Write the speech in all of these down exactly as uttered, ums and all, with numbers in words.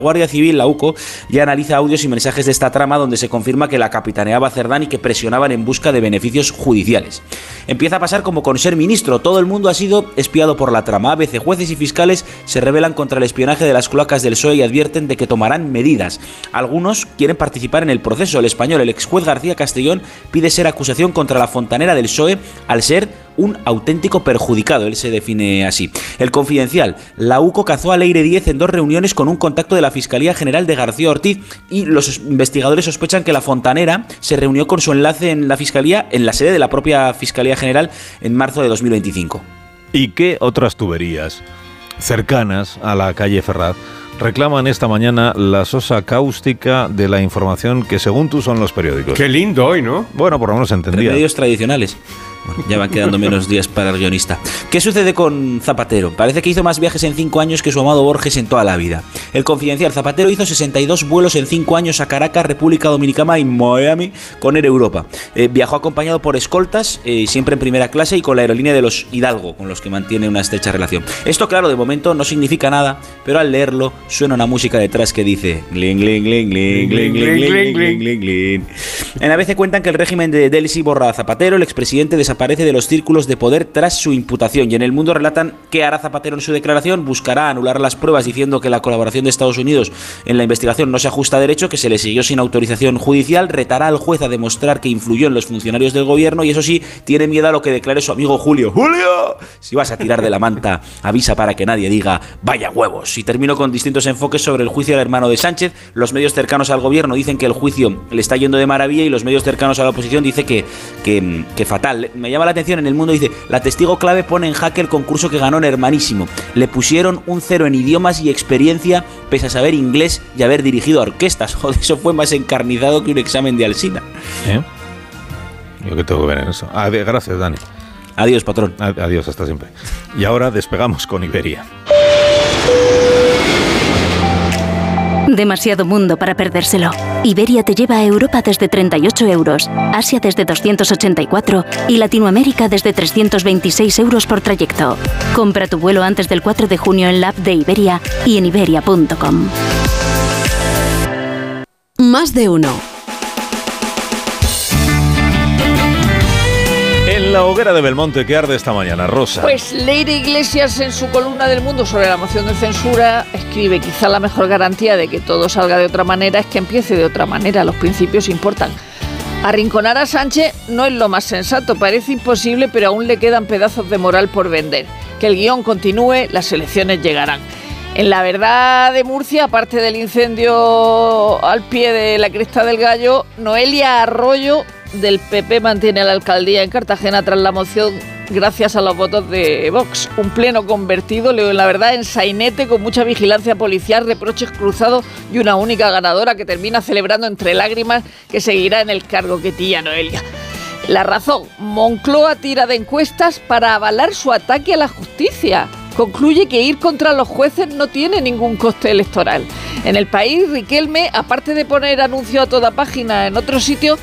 Guardia Civil, la U C O, ya analiza audios y mensajes de esta trama donde se confirma que la capitaneaba Cerdán y que presionaban en busca de beneficios judiciales. Empieza a pasar como con ser ministro, todo el mundo ha sido espiado por la trama. A veces jueces y fiscales se rebelan contra el espionaje de las cloacas del P S O E y advierten de que tomarán medidas. Algunos quieren participar en el proceso. El español, el ex juez García Castellón, pide ser acusación contra la fontanera del P S O E al ser un auténtico perjudicado, él se define así. El Confidencial, la U C O cazó a Leire Díez en dos reuniones con un contacto de la Fiscalía General de García Ortiz y los investigadores sospechan que la fontanera se reunió con su enlace en la Fiscalía, en la sede de la propia Fiscalía General en marzo de dos mil veinticinco. ¿Y qué otras tuberías cercanas a la calle Ferraz reclaman esta mañana la sosa cáustica de la información que según tú son los periódicos? Qué lindo hoy, ¿no? Bueno, por lo menos se entendía. Medios tradicionales. Bueno, ya van quedando menos días para el guionista. ¿Qué sucede con Zapatero? Parece que hizo más viajes en cinco años que su amado Borges en toda la vida. El Confidencial, Zapatero hizo sesenta y dos vuelos en cinco años a Caracas, República Dominicana y Miami con Air Europa. Eh, viajó acompañado por escoltas, eh, siempre en primera clase y con la aerolínea de los Hidalgo, con los que mantiene una estrecha relación. Esto, claro, de momento no significa nada, pero al leerlo suena una música detrás que dice gling, gling, gling, gling, gling, gling, gling, gling, gling, gling. En A B C cuentan que el régimen de Delcy borra a Zapatero, el expresidente de desaparece de los círculos de poder tras su imputación. Y en El Mundo relatan qué hará Zapatero en su declaración. Buscará anular las pruebas diciendo que la colaboración de Estados Unidos en la investigación no se ajusta a derecho, que se le siguió sin autorización judicial. Retará al juez a demostrar que influyó en los funcionarios del gobierno y eso sí, tiene miedo a lo que declare su amigo Julio. ¡Julio! Si vas a tirar de la manta, avisa para que nadie diga vaya huevos. Y termino con distintos enfoques sobre el juicio al hermano de Sánchez. Los medios cercanos al gobierno dicen que el juicio le está yendo de maravilla y los medios cercanos a la oposición dicen que, que, que fatal. Me llama la atención, en El Mundo dice, la testigo clave pone en jaque el concurso que ganó en Hermanísimo. Le pusieron un cero en idiomas y experiencia pese a saber inglés y haber dirigido a orquestas. Joder, eso fue más encarnizado que un examen de Alsina. ¿Eh? Yo que tengo que ver en eso. Ah, gracias, Dani. Adiós, patrón. Adiós, hasta siempre. Y ahora despegamos con Iberia. Demasiado mundo para perdérselo. Iberia te lleva a Europa desde treinta y ocho euros, Asia desde doscientos ochenta y cuatro y Latinoamérica desde trescientos veintiséis euros por trayecto. Compra tu vuelo antes del cuatro de junio en la app de Iberia y en iberia punto com. Más de uno. La hoguera de Belmonte que arde esta mañana, Rosa. Pues Leire Iglesias, en su columna del Mundo sobre la moción de censura, escribe: quizá la mejor garantía de que todo salga de otra manera es que empiece de otra manera. Los principios importan. Arrinconar a Sánchez no es lo más sensato, parece imposible, pero aún le quedan pedazos de moral por vender. Que el guión continúe, las elecciones llegarán. En La Verdad de Murcia, aparte del incendio al pie de la Cresta del Gallo, Noelia Arroyo del P P mantiene la alcaldía en Cartagena tras la moción gracias a los votos de Vox. Un pleno convertido, leo en La Verdad, en sainete con mucha vigilancia policial, reproches cruzados y una única ganadora que termina celebrando entre lágrimas que seguirá en el cargo que tía Noelia. La Razón: Moncloa tira de encuestas para avalar su ataque a la justicia. Concluye que ir contra los jueces no tiene ningún coste electoral. En El País, Riquelme, aparte de poner anuncio a toda página en otro sitio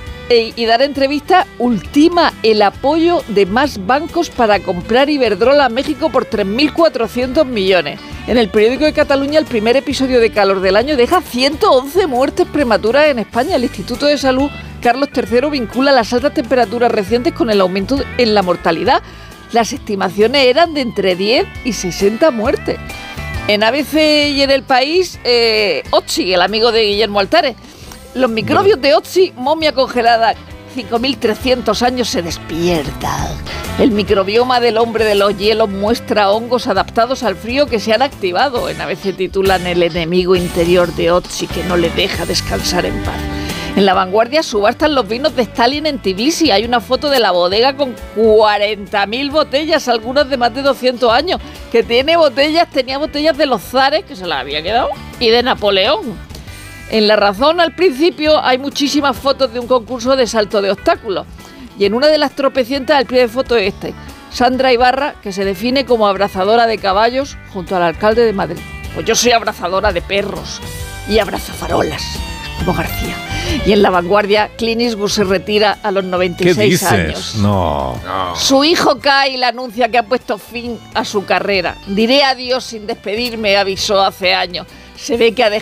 y dar entrevista, ultima el apoyo de más bancos para comprar Iberdrola a México por tres mil cuatrocientos millones. En El Periódico de Cataluña, el primer episodio de calor del año deja ciento once muertes prematuras en España. El Instituto de Salud Carlos tercero vincula las altas temperaturas recientes con el aumento en la mortalidad. Las estimaciones eran de entre diez y sesenta muertes. En A B C y en El País, eh, Otzi, el amigo de Guillermo Altares. Los microbios de Otzi, momia congelada cinco mil trescientos años, se despiertan. El microbioma del hombre de los hielos muestra hongos adaptados al frío que se han activado. En A B C titulan: el enemigo interior de Otzi que no le deja descansar en paz. En La Vanguardia, subastan los vinos de Stalin en Tbilisi. Hay una foto de la bodega con cuarenta mil botellas, algunas de más de doscientos años, que tiene botellas, tenía botellas de los zares, que se las había quedado, y de Napoleón. En La Razón, al principio, hay muchísimas fotos de un concurso de salto de obstáculos. Y en una de las tropecientas, al pie de foto es este: Sandra Ibarra, que se define como abrazadora de caballos junto al alcalde de Madrid. Pues yo soy abrazadora de perros y abrazafarolas, como García. Y en La Vanguardia, Clint Eastwood se retira a los noventa y seis años. No. no. Su hijo Kyle anuncia que ha puesto fin a su carrera. Diré adiós sin despedirme, avisó hace años. Se ve que ha dejado